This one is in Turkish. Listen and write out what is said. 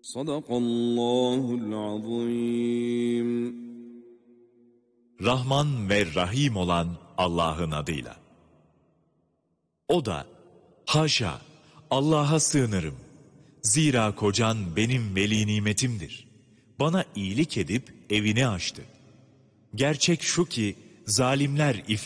Sadakallahul azim. Rahman ve Rahim olan Allah'ın adıyla. O da, haşa, Allah'a sığınırım. Zira kocan benim veli nimetimdir. Bana iyilik edip evini açtı. Gerçek şu ki, zalimler